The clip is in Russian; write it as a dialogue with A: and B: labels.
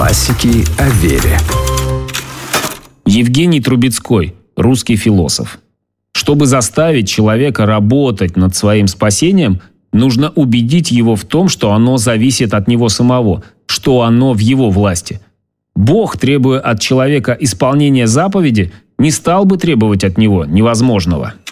A: Классики о вере.
B: Евгений Трубецкой, русский философ. Чтобы заставить человека работать над своим спасением, нужно убедить его в том, что оно зависит от него самого, что оно в его власти. Бог, требуя от человека исполнения заповеди, не стал бы требовать от него невозможного.